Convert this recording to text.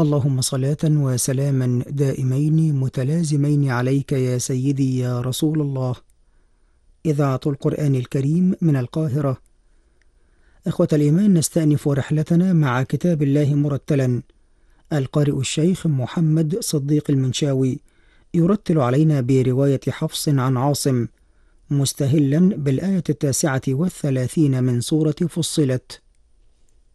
اللهم صلاة وسلاما دائمين متلازمين عليك يا سيدي يا رسول الله. إذاعة القرآن الكريم من القاهرة. إخوة الإيمان، نستأنف رحلتنا مع كتاب الله مرتلا. القارئ الشيخ محمد صديق المنشاوي يرتل علينا برواية حفص عن عاصم، مستهلا بالآية 39 من سورة فصلت.